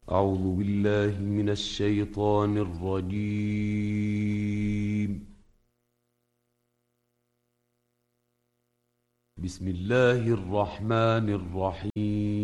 أعوذ بالله من الشيطان الرجيم. بسم الله الرحمن الرحيم.